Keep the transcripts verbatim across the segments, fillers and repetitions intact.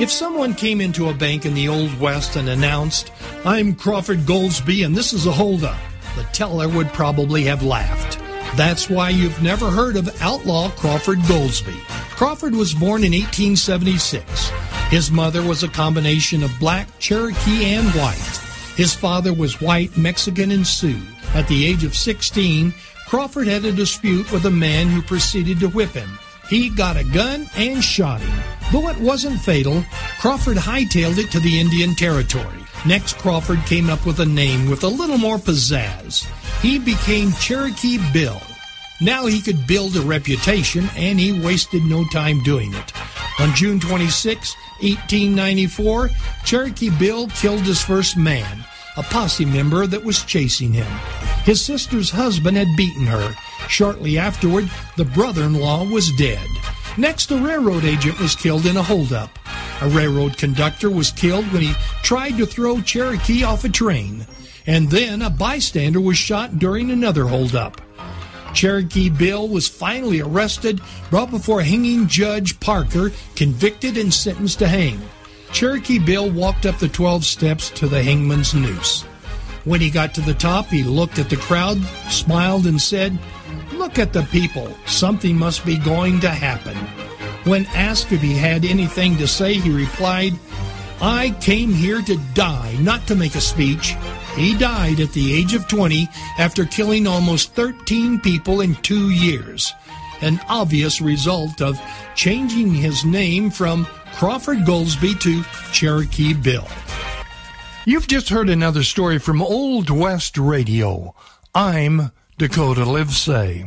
If someone came into a bank in the Old West and announced, "I'm Crawford Goldsby and this is a holdup," the teller would probably have laughed. That's why you've never heard of outlaw Crawford Goldsby. Crawford was born in eighteen seventy-six. His mother was a combination of black, Cherokee, and white. His father was white, Mexican, and Sioux. At the age of sixteen, Crawford had a dispute with a man who proceeded to whip him. He got a gun and shot him. Though it wasn't fatal, Crawford hightailed it to the Indian Territory. Next, Crawford came up with a name with a little more pizzazz. He became Cherokee Bill. Now he could build a reputation, and he wasted no time doing it. On June twenty-sixth, eighteen ninety-four, Cherokee Bill killed his first man, a posse member that was chasing him. His sister's husband had beaten her. Shortly afterward, the brother-in-law was dead. Next, a railroad agent was killed in a holdup. A railroad conductor was killed when he tried to throw Cherokee off a train. And then a bystander was shot during another holdup. Cherokee Bill was finally arrested, brought before hanging Judge Parker, convicted and sentenced to hang. Cherokee Bill walked up the twelve steps to the hangman's noose. When he got to the top, he looked at the crowd, smiled, and said, "Look at the people. Something must be going to happen." When asked if he had anything to say, he replied, "I came here to die, not to make a speech." He died at the age of twenty after killing almost thirteen people in two years, an obvious result of changing his name from Crawford Goldsby to Cherokee Bill. You've just heard another story from Old West Radio. I'm Dakota Livesay.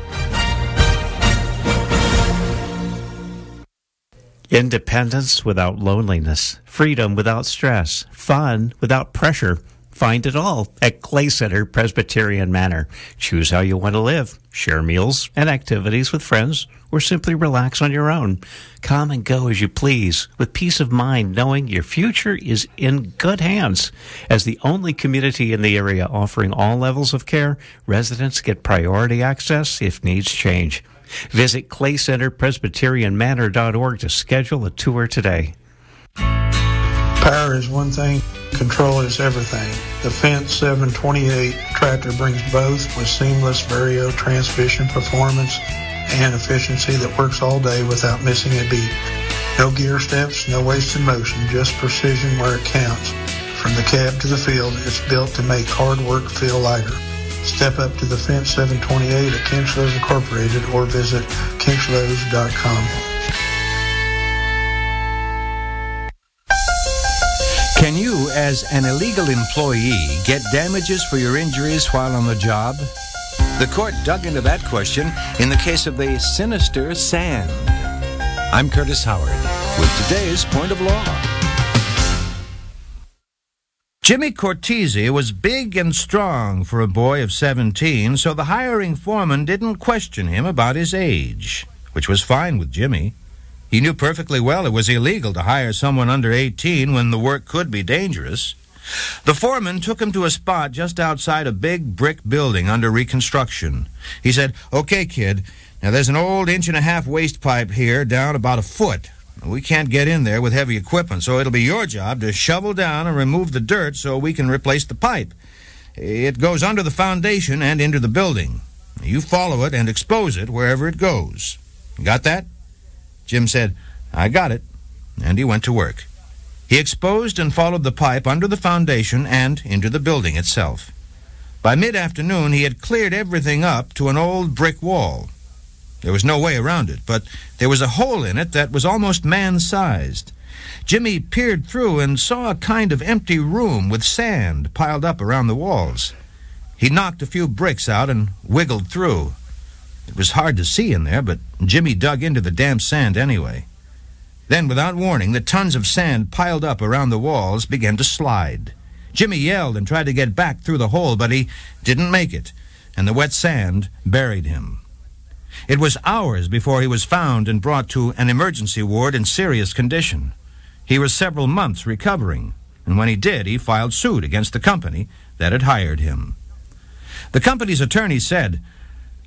Independence without loneliness, freedom without stress, fun without pressure. Find it all at Clay Center Presbyterian Manor. Choose how you want to live. Share meals and activities with friends, or simply relax on your own. Come and go as you please, with peace of mind, knowing your future is in good hands. As the only community in the area offering all levels of care, residents get priority access if needs change. Visit clay center presbyterian manor dot org to schedule a tour today. Power is one thing, control is everything. The Fendt seven twenty-eight tractor brings both with seamless Vario transmission performance and efficiency that works all day without missing a beat. No gear steps, no wasted motion, just precision where it counts. From the cab to the field, it's built to make hard work feel lighter. Step up to the Fendt seven twenty-eight at Kinchlows Incorporated or visit kinchlows dot com. Can you, as an illegal employee, get damages for your injuries while on the job? The court dug into that question in the case of the sinister sand. I'm Curtis Howard with today's Point of Law. Jimmy Cortese was big and strong for a boy of seventeen, so the hiring foreman didn't question him about his age, which was fine with Jimmy. He knew perfectly well it was illegal to hire someone under eighteen when the work could be dangerous. The foreman took him to a spot just outside a big brick building under reconstruction. He said, "Okay, kid, now there's an old inch-and-a-half waste pipe here down about a foot. We can't get in there with heavy equipment, so it'll be your job to shovel down and remove the dirt so we can replace the pipe. It goes under the foundation and into the building. You follow it and expose it wherever it goes. Got that?" Jim said, "I got it," and he went to work. He exposed and followed the pipe under the foundation and into the building itself. By mid-afternoon, he had cleared everything up to an old brick wall. There was no way around it, but there was a hole in it that was almost man-sized. Jimmy peered through and saw a kind of empty room with sand piled up around the walls. He knocked a few bricks out and wiggled through. It was hard to see in there, but Jimmy dug into the damp sand anyway. Then, without warning, the tons of sand piled up around the walls began to slide. Jimmy yelled and tried to get back through the hole, but he didn't make it, and the wet sand buried him. It was hours before he was found and brought to an emergency ward in serious condition. He was several months recovering, and when he did, he filed suit against the company that had hired him. The company's attorney said,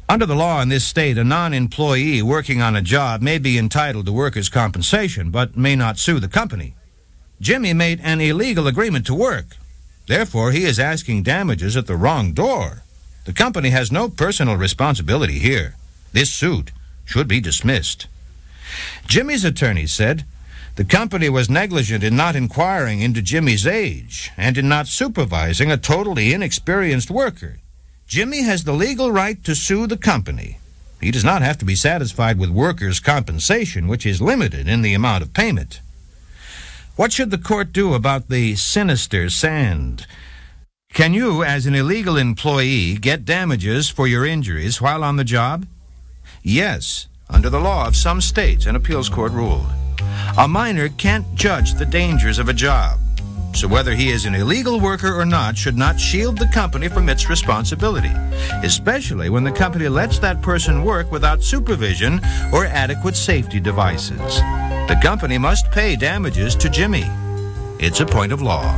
Under the law in this state, a non-employee working on a job may be entitled to workers' compensation, but may not sue the company. Jimmy made an illegal agreement to work. Therefore, he is asking damages at the wrong door. The company has no personal responsibility here. This suit should be dismissed. Jimmy's attorney said the company was negligent in not inquiring into Jimmy's age and in not supervising a totally inexperienced worker. Jimmy has the legal right to sue the company. He does not have to be satisfied with workers' compensation, which is limited in the amount of payment. What should the court do about the sinister sand? Can you, as an illegal employee, get damages for your injuries while on the job? Yes, under the law of some states, an appeals court ruled. A minor can't judge the dangers of a job, so whether he is an illegal worker or not should not shield the company from its responsibility, especially when the company lets that person work without supervision or adequate safety devices. The company must pay damages to Jimmy. It's a point of law.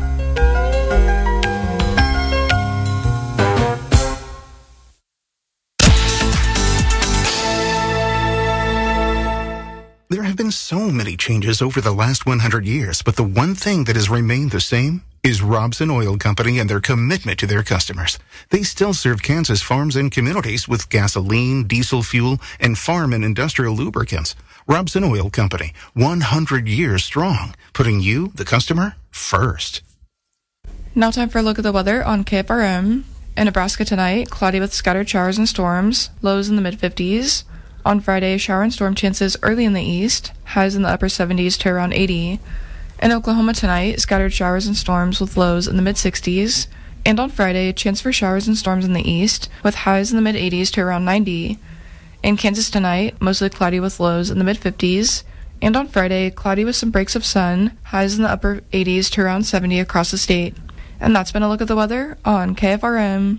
There have been so many changes over the last one hundred years, but the one thing that has remained the same is Robson Oil Company and their commitment to their customers. They still serve Kansas farms and communities with gasoline, diesel fuel, and farm and industrial lubricants. Robson Oil Company, one hundred years strong, putting you, the customer, first. Now time for a look at the weather on K F R M. In Nebraska tonight, cloudy with scattered showers and storms, lows in the mid fifties. On Friday, shower and storm chances early in the east, highs in the upper seventies to around eighty. In Oklahoma tonight, scattered showers and storms with lows in the mid sixties. And on Friday, chance for showers and storms in the east, with highs in the mid eighties to around ninety. In Kansas tonight, mostly cloudy with lows in the mid fifties. And on Friday, cloudy with some breaks of sun, highs in the upper eighties to around seventy across the state. And that's been a look at the weather on K F R M.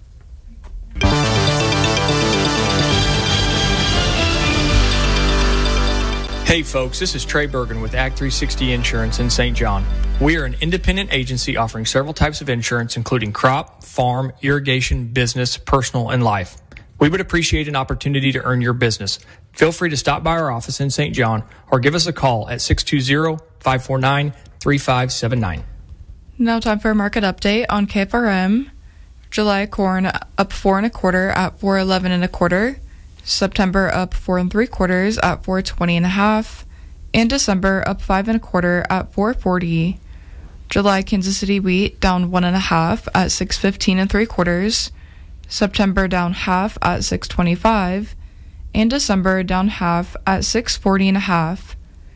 Hey folks, this is Trey Bergen with Act three sixty Insurance in Saint John. We are an independent agency offering several types of insurance, including crop, farm, irrigation, business, personal, and life. We would appreciate an opportunity to earn your business. Feel free to stop by our office in Saint John or give us a call at six two zero, five four nine, three five seven nine. Now time for a market update on K F R M. July corn up four and a quarter at four eleven and a quarter. September up four and three quarters at four twenty and a half, and December up five and a quarter at four forty. July Kansas City wheat down one and a half at six fifteen and three quarters. September down half at six twenty-five, and December down half at six forty and a half.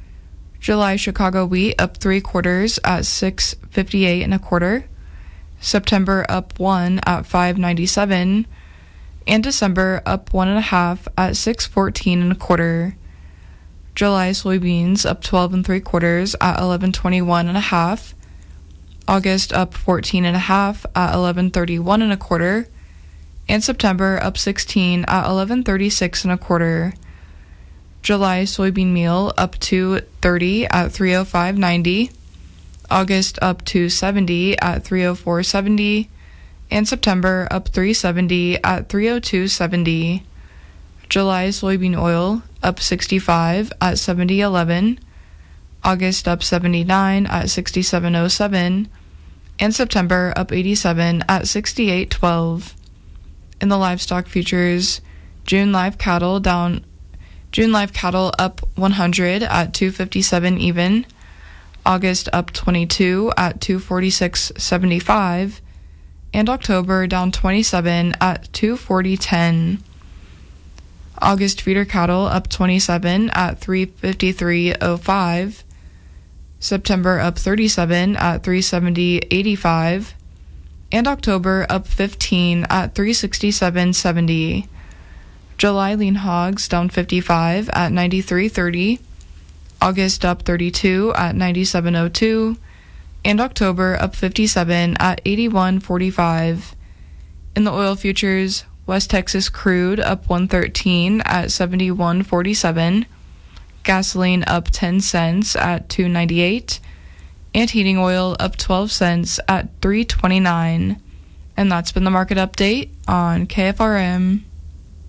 July Chicago wheat up three quarters at six fifty-eight and a quarter. September up one at five ninety-seven. And December up one and a half at six fourteen and a quarter. July soybeans up twelve and three quarters at eleven twenty-one and a half. August up fourteen and a half at eleven thirty-one and a quarter. And September up sixteen at eleven thirty-six and a quarter. July soybean meal up two thirty at three oh five ninety. August up two seventy at three oh four seventy. And September up three seventy at three oh two seventy. July soybean oil up sixty-five at seventy eleven. August up seventy-nine at sixty-seven oh seven. And September up eighty-seven at sixty-eight twelve. In the livestock futures, June live cattle down June live cattle up one hundred at two fifty-seven even. August up twenty-two at two forty-six seventy-five. And October down twenty-seven at two forty ten. August feeder cattle up twenty-seven at three fifty-three oh five. September up thirty-seven at three seventy eighty-five. And October up fifteen at three sixty-seven seventy. July lean hogs down fifty-five at ninety-three thirty. August up thirty-two at ninety-seven oh two. And October up fifty-seven at eighty-one forty-five. In the oil futures, West Texas crude up one thirteen at seventy-one forty-seven. Gasoline up ten cents at two ninety-eight. And heating oil up twelve cents at three twenty-nine. And that's been the market update on K F R M.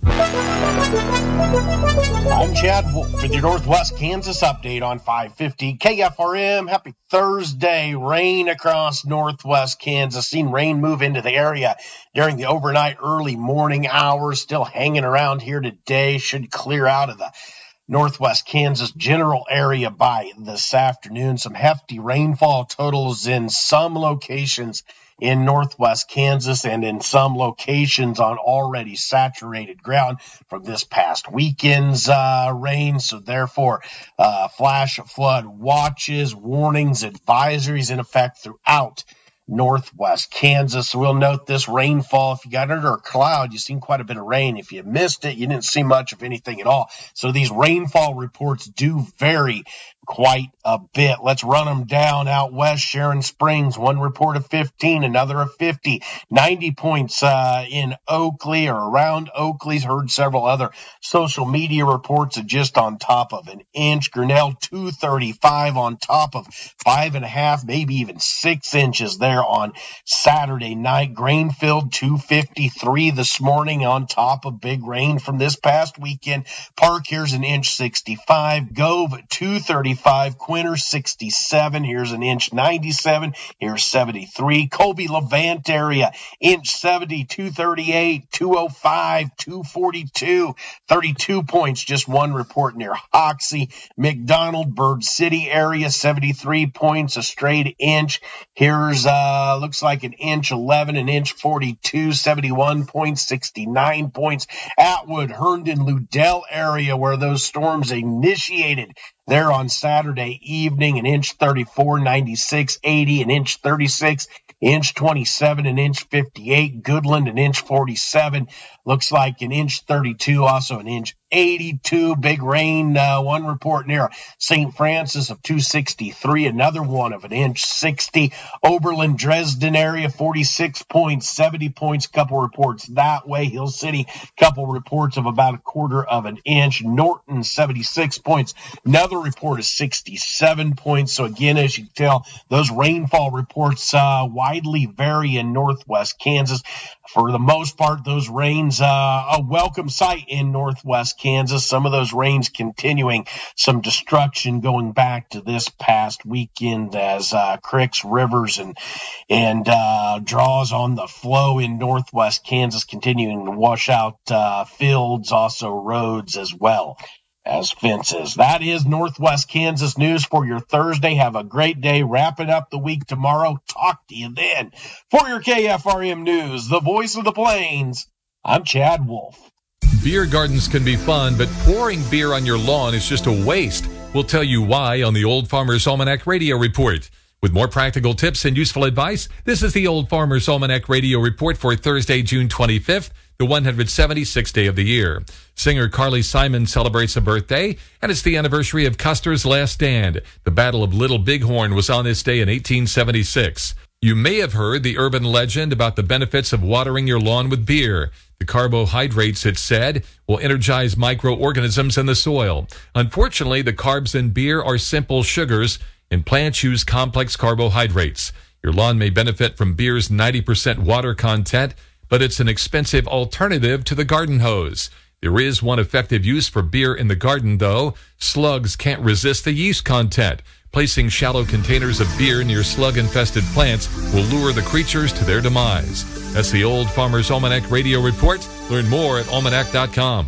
I'm Chad Wolf with your Northwest Kansas update on five fifty K F R M. Happy Thursday. Rain across Northwest Kansas. Seen rain move into the area during the overnight early morning hours. Still hanging around here today. Should clear out of the Northwest Kansas general area by this afternoon. Some hefty rainfall totals in some locations in Northwest Kansas and in some locations on already saturated ground from this past weekend's uh, rain. So therefore, uh, flash flood watches, warnings, advisories in effect throughout Northwest Kansas. So we'll note this rainfall. If you got under a cloud, you've seen quite a bit of rain. If you missed it, you didn't see much of anything at all. So these rainfall reports do vary quite a bit. Let's run them down. Out west, Sharon Springs, one report of fifteen, another of fifty, ninety points uh, in Oakley or around Oakley's. Heard several other social media reports of just on top of an inch. Grinnell, two thirty-five on top of five and a half, maybe even six inches there on Saturday night. Grainfield, two fifty-three this morning on top of big rain from this past weekend. Park, here's an inch sixty-five. Gove, two thirty-five. Quinter, sixty-seven. Here's an inch ninety-seven. Here's seventy-three. Colby, Levant area, inch seventy, two thirty-eight, two oh five, two forty-two. thirty-two points, just one report near Hoxie. McDonald, Bird City area, seventy-three points, a straight inch. Here's, uh, looks like an inch eleven, an inch forty-two, seventy-one points, sixty-nine points. Atwood, Herndon, Ludell area where those storms initiated there on Saturday evening, an inch thirty-four, ninety-six, eighty, an inch thirty-six, inch twenty-seven, an inch fifty-eight. Goodland, an inch forty-seven. Looks like an inch thirty-two, also an inch eighty-two. Big rain, uh, one report near Saint Francis of two sixty-three, another one of an inch sixty. Oberlin, Dresden area, forty-six points, seventy points, couple reports that way. Hill City, couple reports of about a quarter of an inch. Norton, seventy-six points. Another report is sixty-seven points. So again, as you can tell, those rainfall reports uh, widely vary in Northwest Kansas. For the most part, those rains, uh, a welcome sight in Northwest Kansas. Some of those rains continuing, some destruction going back to this past weekend as uh, creeks, rivers, and and uh, draws on the flow in Northwest Kansas continuing to wash out uh, fields, also roads as well as fences. That is Northwest Kansas news for your Thursday. Have a great day. Wrapping up the week tomorrow. Talk to you then. For your K F R M News, the voice of the Plains, I'm Chad Wolf. Beer gardens can be fun, but pouring beer on your lawn is just a waste. We'll tell you why on the Old Farmer's Almanac Radio Report. With more practical tips and useful advice, this is the Old Farmer's Almanac Radio Report for Thursday, June twenty-fifth, the one hundred seventy-sixth day of the year. Singer Carly Simon celebrates a birthday, and it's the anniversary of Custer's Last Stand. The Battle of Little Bighorn was on this day in eighteen seventy-six. You may have heard the urban legend about the benefits of watering your lawn with beer. The carbohydrates, it's said, will energize microorganisms in the soil. Unfortunately, the carbs in beer are simple sugars, and plants use complex carbohydrates. Your lawn may benefit from beer's ninety percent water content, but it's an expensive alternative to the garden hose. There is one effective use for beer in the garden, though. Slugs can't resist the yeast content. Placing shallow containers of beer near slug-infested plants will lure the creatures to their demise. That's the Old Farmer's Almanac Radio Report. Learn more at almanac dot com.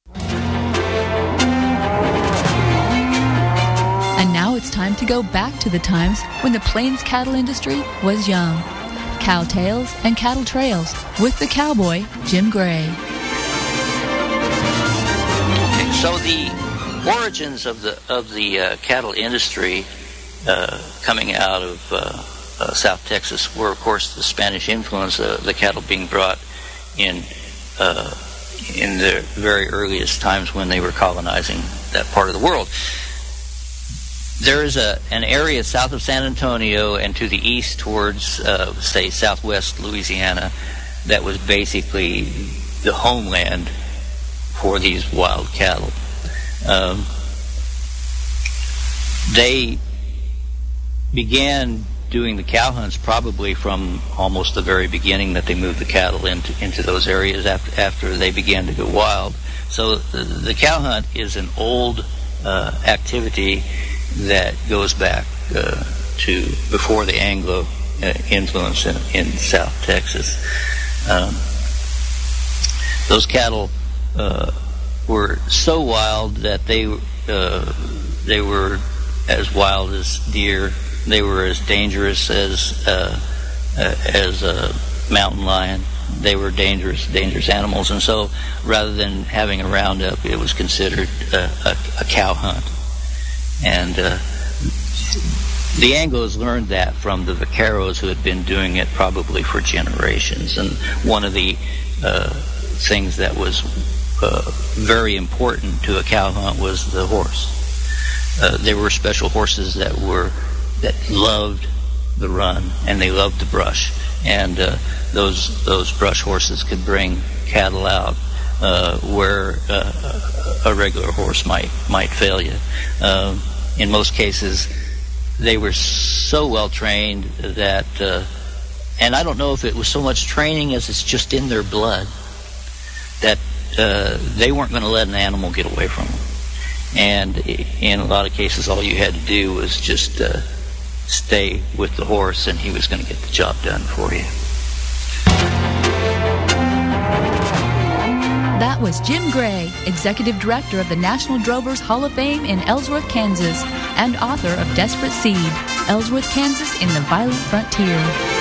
And now it's time to go back to the times when the Plains cattle industry was young. Cow Tales and Cattle Trails with the cowboy, Jim Gray. Okay, so the origins of the of the uh, cattle industry uh, coming out of uh, uh, South Texas were, of course, the Spanish influence, uh, the cattle being brought in uh, in the very earliest times when they were colonizing that part of the world. There is a an area south of San Antonio and to the east towards, uh, say, southwest Louisiana that was basically the homeland for these wild cattle. Um, they began doing the cow hunts probably from almost the very beginning that they moved the cattle into into those areas after after they began to go wild. So the, the cow hunt is an old uh, activity that goes back uh, to before the Anglo uh, influence in, in South Texas. Um, those cattle uh, were so wild that they uh, they were as wild as deer. They were as dangerous as uh, uh, as a mountain lion. They were dangerous, dangerous animals, and so rather than having a roundup, it was considered uh, a, a cow hunt. And uh, the Anglos learned that from the vaqueros who had been doing it probably for generations. And one of the uh, things that was uh, very important to a cow hunt was the horse. Uh, there were special horses that were that loved the run and they loved the brush, and uh, those those brush horses could bring cattle out uh, where uh, a regular horse might might fail you. Uh, in most cases, they were so well trained that, uh, and I don't know if it was so much training as it's just in their blood, that uh, they weren't going to let an animal get away from them. And in a lot of cases, all you had to do was just uh, stay with the horse, and he was going to get the job done for you. That was Jim Gray, Executive Director of the National Drovers Hall of Fame in Ellsworth, Kansas, and author of Desperate Seed, Ellsworth, Kansas in the Violent Frontier.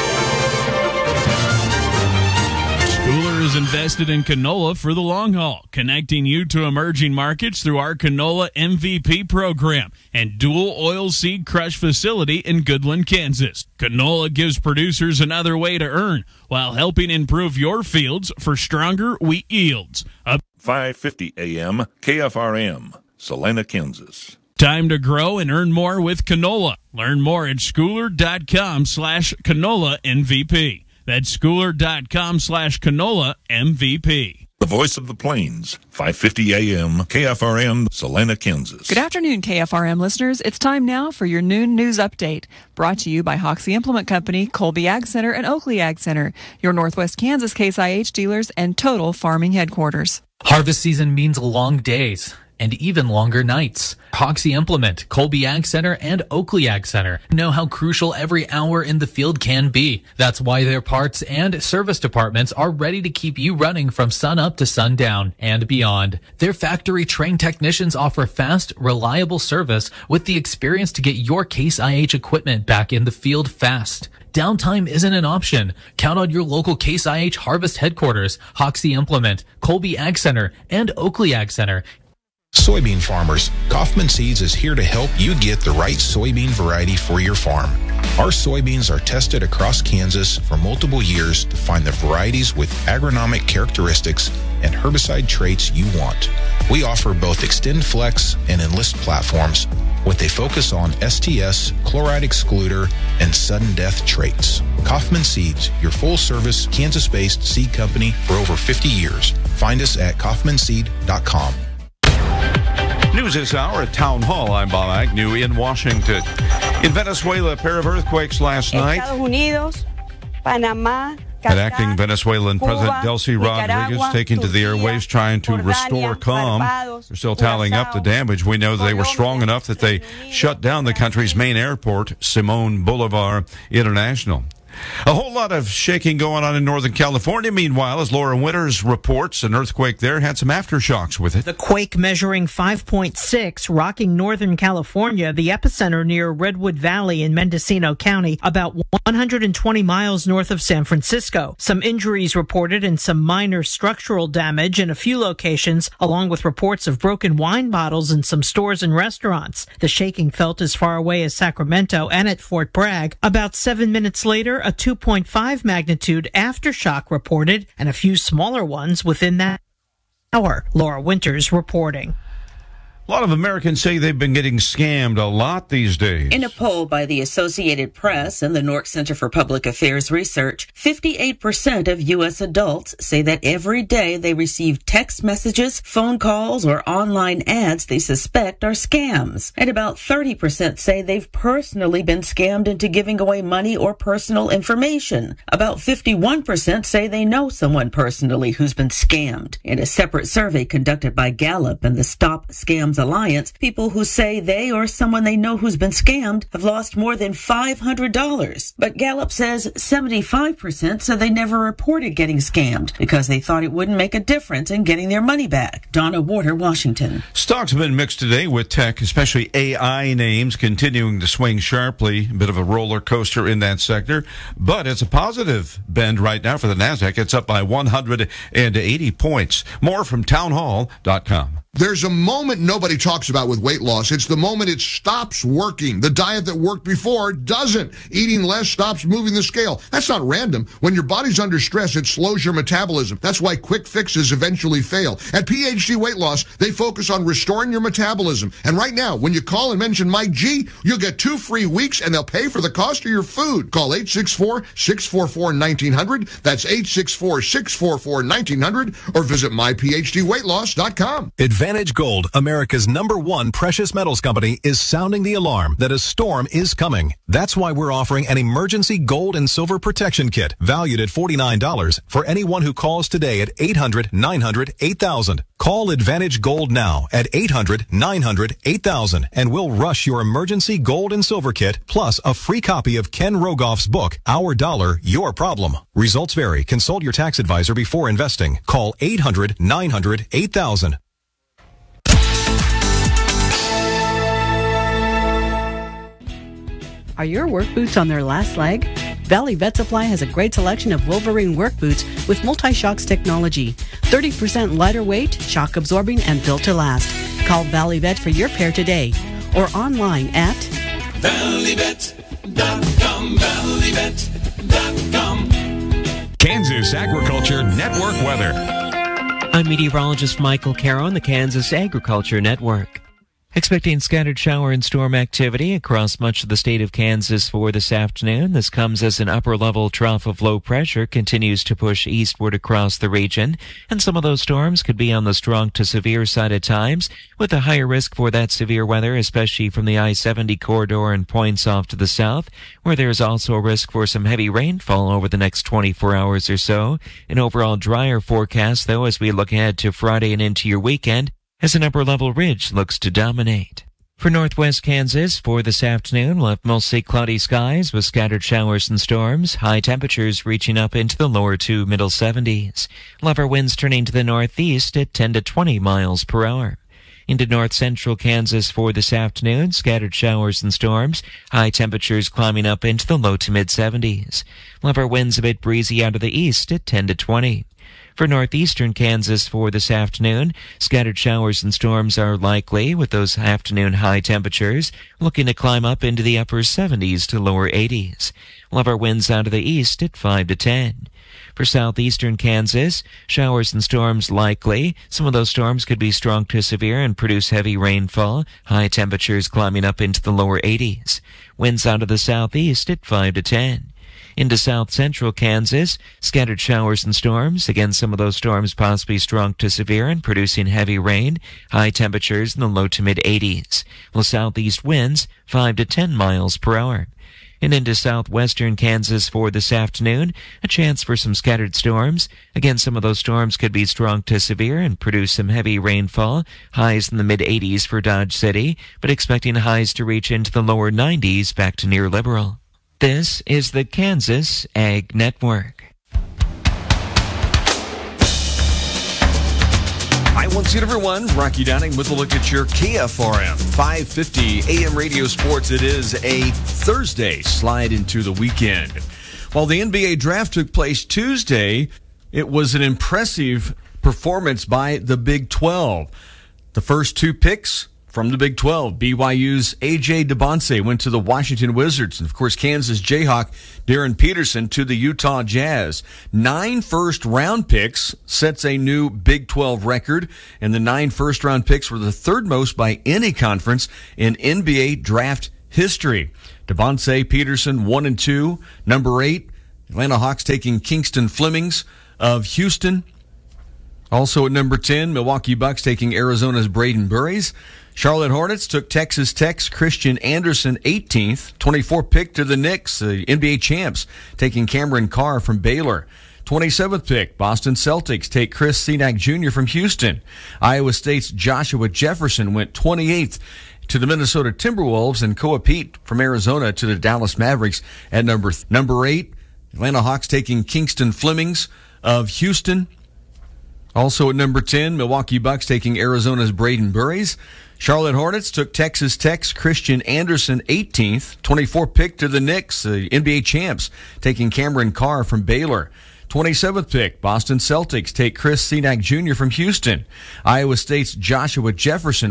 Schooler is invested in canola for the long haul, connecting you to emerging markets through our Canola M V P program and dual oil seed crush facility in Goodland, Kansas. Canola gives producers another way to earn while helping improve your fields for stronger wheat yields. Up five fifty A M K F R M, Salina, Kansas. Time to grow and earn more with canola. Learn more at schooler.com slash canola MVP. That's schooler.com slash canola MVP. The voice of the plains, five fifty A M K F R M, Salina, Kansas. Good afternoon, K F R M listeners. It's time now for your noon news update, brought to you by Hoxie Implement Company, Colby Ag Center, and Oakley Ag Center, your Northwest Kansas Case I H dealers and Total Farming headquarters. Harvest season means long days and even longer nights. Hoxie Implement, Colby Ag Center, and Oakley Ag Center know how crucial every hour in the field can be. That's why their parts and service departments are ready to keep you running from sun up to sundown and beyond. Their factory-trained technicians offer fast, reliable service with the experience to get your Case I H equipment back in the field fast. Downtime isn't an option. Count on your local Case I H Harvest headquarters, Hoxie Implement, Colby Ag Center, and Oakley Ag Center. Soybean farmers, Kaufman Seeds is here to help you get the right soybean variety for your farm. Our soybeans are tested across Kansas for multiple years to find the varieties with agronomic characteristics and herbicide traits you want. We offer both Extend Flex and Enlist platforms with a focus on S T S, chloride excluder, and sudden death traits. Kaufman Seeds, your full-service Kansas-based seed company for over fifty years. Find us at kaufman seed dot com. News this hour at Town Hall. I'm Bob Agnew in Washington. In Venezuela, a pair of earthquakes last night. Estados Unidos, Panama, An acting Venezuelan President Delcy Rodriguez taking to the airwaves trying to restore calm. They're still tallying up the damage. We know they were strong enough that they shut down the country's main airport, Simón Bolívar International. A whole lot of shaking going on in Northern California. Meanwhile, as Laura Winters reports, an earthquake there had some aftershocks with it. The quake measuring five point six, rocking Northern California, the epicenter near Redwood Valley in Mendocino County, about one hundred twenty miles north of San Francisco. Some injuries reported and some minor structural damage in a few locations, along with reports of broken wine bottles in some stores and restaurants. The shaking felt as far away as Sacramento and at Fort Bragg. About seven minutes later, a two point five magnitude aftershock reported, and a few smaller ones within that hour. Laura Winters reporting. A lot of Americans say they've been getting scammed a lot these days. In a poll by the Associated Press and the Nork Center for Public Affairs Research, fifty-eight percent of U S adults say that every day they receive text messages, phone calls, or online ads they suspect are scams. And about thirty percent say they've personally been scammed into giving away money or personal information. About fifty-one percent say they know someone personally who's been scammed. In a separate survey conducted by Gallup and the Stop Scams Alliance, people who say they or someone they know who's been scammed have lost more than five hundred dollars. But Gallup says seventy-five percent said they never reported getting scammed because they thought it wouldn't make a difference in getting their money back. Donna Warder, Washington. Stocks have been mixed today with tech, especially A I names, continuing to swing sharply. A bit of a roller coaster in that sector, but it's a positive bend right now for the NASDAQ. It's up by one hundred eighty points. More from townhall dot com. There's a moment nobody talks about with weight loss. It's the moment it stops working. The diet that worked before doesn't. Eating less stops moving the scale. That's not random. When your body's under stress, it slows your metabolism. That's why quick fixes eventually fail. At P H D Weight Loss, they focus on restoring your metabolism. And right now, when you call and mention Mike G, you'll get two free weeks and they'll pay for the cost of your food. Call eight six four, six four four, one nine zero zero. That's eight six four, six four four, one nine zero zero or visit my p h d weight loss dot com. Advantage Gold, America's number one precious metals company, is sounding the alarm that a storm is coming. That's why we're offering an emergency gold and silver protection kit valued at forty-nine dollars for anyone who calls today at eight hundred, nine hundred, eight thousand. Call Advantage Gold now at eight hundred, nine hundred, eight thousand and we'll rush your emergency gold and silver kit plus a free copy of Ken Rogoff's book, Our Dollar, Your Problem. Results vary. Consult your tax advisor before investing. Call eight hundred, nine hundred, eight thousand. Are your work boots on their last leg? Valley Vet Supply has a great selection of Wolverine work boots with multi-shocks technology. thirty percent lighter weight, shock absorbing, and built to last. Call Valley Vet for your pair today or online at valley vet dot com. valley vet dot com. Kansas Agriculture Network weather. I'm meteorologist Michael Caro on the Kansas Agriculture Network. Expecting scattered shower and storm activity across much of the state of Kansas for this afternoon. This comes as an upper-level trough of low pressure continues to push eastward across the region, and some of those storms could be on the strong to severe side at times, with a higher risk for that severe weather, especially from the I seventy corridor and points off to the south, where there is also a risk for some heavy rainfall over the next twenty-four hours or so. An overall drier forecast, though, as we look ahead to Friday and into your weekend, as an upper-level ridge looks to dominate. For northwest Kansas, for this afternoon, we'll have mostly cloudy skies with scattered showers and storms, high temperatures reaching up into the lower to middle seventies. Lower winds turning to the northeast at ten to twenty miles per hour. Into north-central Kansas for this afternoon, scattered showers and storms, high temperatures climbing up into the low to mid-seventies. Lower winds a bit breezy out of the east at ten to twenty. For northeastern Kansas for this afternoon, scattered showers and storms are likely, with those afternoon high temperatures looking to climb up into the upper seventies to lower eighties. Lower winds out of the east at five to ten. For southeastern Kansas, showers and storms likely. Some of those storms could be strong to severe and produce heavy rainfall. High temperatures climbing up into the lower eighties. Winds out of the southeast at five to ten. Into south-central Kansas, scattered showers and storms. Again, some of those storms possibly strong to severe and producing heavy rain. High temperatures in the low to mid-eighties. Well, southeast winds, five to ten miles per hour. And into southwestern Kansas for this afternoon, a chance for some scattered storms. Again, some of those storms could be strong to severe and produce some heavy rainfall. Highs in the mid-eighties for Dodge City, but expecting highs to reach into the lower nineties back to near liberal. This is the Kansas Ag Network. Hi, once again, everyone. Rocky Downing with a look at your K F R M five fifty A M Radio Sports. It is a Thursday, slide into the weekend. While the N B A draft took place Tuesday, it was an impressive performance by the Big twelve. The first two picks From the Big twelve, B Y U's A J DeBonce went to the Washington Wizards. And, of course, Kansas Jayhawk Darren Peterson to the Utah Jazz. Nine first-round picks sets a new Big twelve record, and the nine first-round picks were the third most by any conference in N B A draft history. DeBonce, Peterson, one and two. Number eight, Atlanta Hawks taking Kingston Flemings of Houston. Also at number ten, Milwaukee Bucks taking Arizona's Braden Burries. Charlotte Hornets took Texas Tech's Christian Anderson eighteenth. twenty-fourth pick to the Knicks, the N B A champs, taking Cameron Carr from Baylor. twenty-seventh pick, Boston Celtics take Chris Senac Junior from Houston. Iowa State's Joshua Jefferson went twenty-eighth to the Minnesota Timberwolves, and Koa Pete from Arizona to the Dallas Mavericks at number th- number eight. Atlanta Hawks taking Kingston Flemings of Houston. Also at number ten, Milwaukee Bucks taking Arizona's Braden Burries. Charlotte Hornets took Texas Tech's Christian Anderson eighteenth. twenty-fourth pick to the Knicks, the N B A champs, taking Cameron Carr from Baylor. twenty-seventh pick, Boston Celtics take Chris Senac Junior from Houston. Iowa State's Joshua Jefferson